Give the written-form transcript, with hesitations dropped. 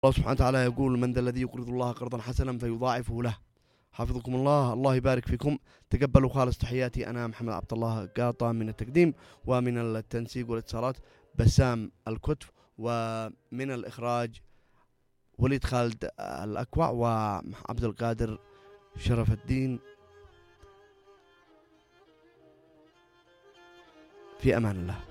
الله سبحانه وتعالى يقول: من ذا الذي يقرض الله قرضا حسنا فيضاعفه له. حفظكم الله، الله يبارك فيكم. تقبلوا خالص تحياتي. أنا محمد عبد الله قاطع من التقديم ومن التنسيق والاتصالات بسام الكتف، ومن الإخراج وليد خالد الأكوع وعبد القادر شرف الدين. في أمان الله.